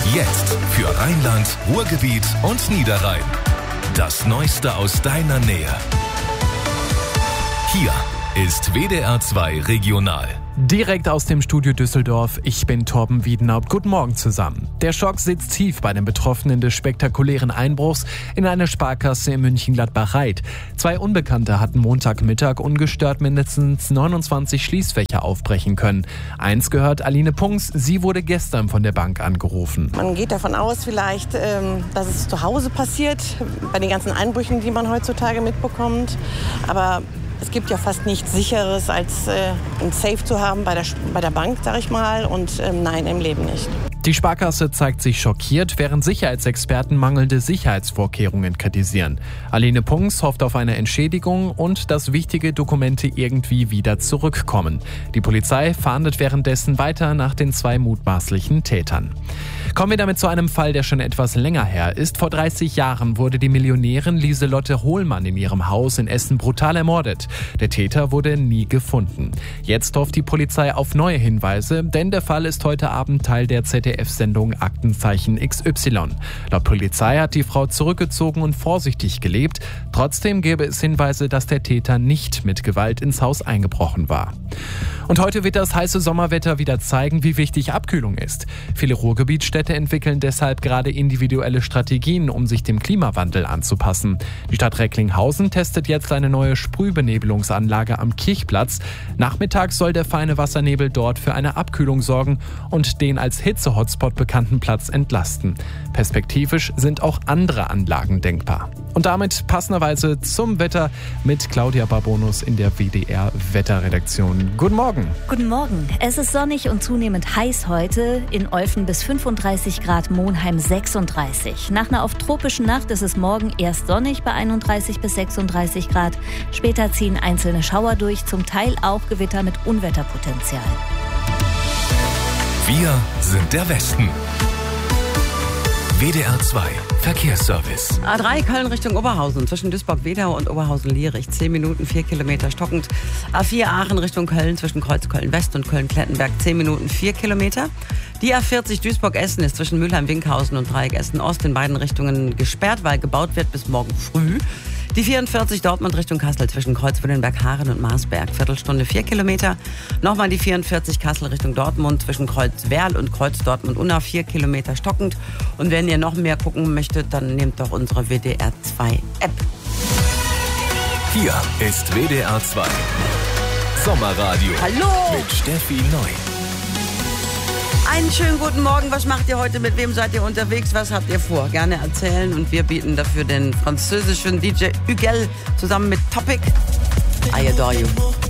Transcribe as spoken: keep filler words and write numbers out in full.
Jetzt für Rheinland, Ruhrgebiet und Niederrhein. Das Neueste aus deiner Nähe. Hier ist W D R zwei Regional. Direkt aus dem Studio Düsseldorf, ich bin Torben Wiedenhaupt. Guten Morgen zusammen. Der Schock sitzt tief bei den Betroffenen des spektakulären Einbruchs in eine Sparkasse in München-Gladbach-Reit. Zwei Unbekannte hatten Montagmittag ungestört mindestens neunundzwanzig Schließfächer aufbrechen können. Eins gehört Aline Punks, sie wurde gestern von der Bank angerufen. Man geht davon aus vielleicht, dass es zu Hause passiert, bei den ganzen Einbrüchen, die man heutzutage mitbekommt. Aber es gibt ja fast nichts Sicheres, als äh, ein Safe zu haben bei der, bei der Bank, sag ich mal. Und ähm, nein, im Leben nicht. Die Sparkasse zeigt sich schockiert, während Sicherheitsexperten mangelnde Sicherheitsvorkehrungen kritisieren. Aline Punks hofft auf eine Entschädigung und dass wichtige Dokumente irgendwie wieder zurückkommen. Die Polizei fahndet währenddessen weiter nach den zwei mutmaßlichen Tätern. Kommen wir damit zu einem Fall, der schon etwas länger her ist. Vor dreißig Jahren wurde die Millionärin Lieselotte Hohlmann in ihrem Haus in Essen brutal ermordet. Der Täter wurde nie gefunden. Jetzt hofft die Polizei auf neue Hinweise, denn der Fall ist heute Abend Teil der Z D F-Sendung Aktenzeichen X Y. Laut Polizei hat die Frau zurückgezogen und vorsichtig gelebt. Trotzdem gäbe es Hinweise, dass der Täter nicht mit Gewalt ins Haus eingebrochen war. Und heute wird das heiße Sommerwetter wieder zeigen, wie wichtig Abkühlung ist. Viele Ruhrgebietsstädte entwickeln deshalb gerade individuelle Strategien, um sich dem Klimawandel anzupassen. Die Stadt Recklinghausen testet jetzt eine neue Sprühbenebelungsanlage am Kirchplatz. Nachmittags soll der feine Wassernebel dort für eine Abkühlung sorgen und den als Hitze-Hotspot bekannten Platz entlasten. Perspektivisch sind auch andere Anlagen denkbar. Und damit passenderweise zum Wetter mit Claudia Barbonus in der W D R-Wetterredaktion. Guten Morgen. Guten Morgen. Es ist sonnig und zunehmend heiß heute. In Olfen bis fünfunddreißig Grad, Monheim sechsunddreißig. Nach einer oft tropischen Nacht ist es morgen erst sonnig bei einunddreißig bis sechsunddreißig Grad. Später ziehen einzelne Schauer durch, zum Teil auch Gewitter mit Unwetterpotenzial. Wir sind der Westen. W D R zwei Verkehrsservice. A drei Köln Richtung Oberhausen, zwischen Duisburg-Wedau und Oberhausen-Lierich. zehn Minuten, vier Kilometer stockend. A vier Aachen Richtung Köln, zwischen Kreuz Köln-West und Köln-Klettenberg. zehn Minuten, vier Kilometer. Die A vierzig Duisburg-Essen ist zwischen Mülheim-Winkhausen und Dreieck Essen-Ost in beiden Richtungen gesperrt, weil gebaut wird bis morgen früh. Die vierundvierzig Dortmund Richtung Kassel zwischen Kreuz-Willenberg-Haaren und Marsberg. Viertelstunde, vier Kilometer. Nochmal die vierundvierzig Kassel Richtung Dortmund zwischen Kreuz-Werl und Kreuz-Dortmund-Unna. vier Kilometer stockend. Und wenn ihr noch mehr gucken möchtet, dann nehmt doch unsere W D R zwei App. Hier ist W D R zwei Sommerradio. Hallo! Mit Steffi Neu. Einen schönen guten Morgen. Was macht ihr heute? Mit wem seid ihr unterwegs? Was habt ihr vor? Gerne erzählen. Und wir bieten dafür den französischen D J Hugel zusammen mit Topic. I adore you.